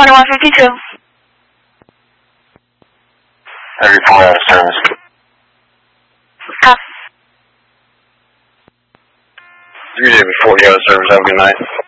2152. Every 4 out of service. Copy. Usually every 40 out of service. Have a good night.